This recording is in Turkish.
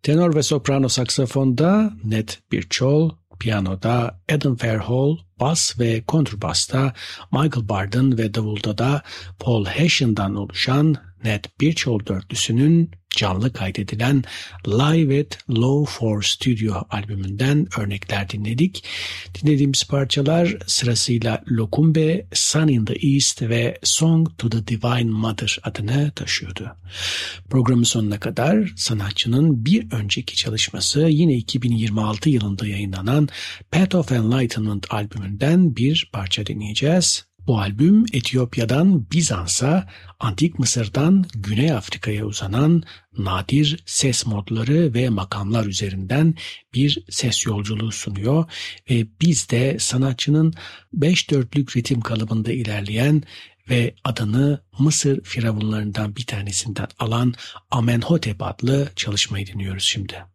Tenor ve soprano saksafonda Ned Birchall, piyanoda Adam Fairhall, bas ve kontrbasta Michael Barden ve davulda da Paul Hessian'dan oluşan Ned Birchall dörtlüsünün canlı kaydedilen Live at Low 4 Studio albümünden örnekler dinledik. Dinlediğimiz parçalar sırasıyla Locumbe, Sun in the East ve Song to the Divine Mother adını taşıyordu. Programın sonuna kadar sanatçının bir önceki çalışması yine 2026 yılında yayınlanan Path of Enlightenment albümünden bir parça dinleyeceğiz. Bu albüm Etiyopya'dan Bizans'a, Antik Mısır'dan Güney Afrika'ya uzanan nadir ses modları ve makamlar üzerinden bir ses yolculuğu sunuyor ve biz de sanatçının 5/4'lük ritim kalıbında ilerleyen ve adını Mısır firavunlarından bir tanesinden alan Amenhotep adlı çalışmayı dinliyoruz şimdi.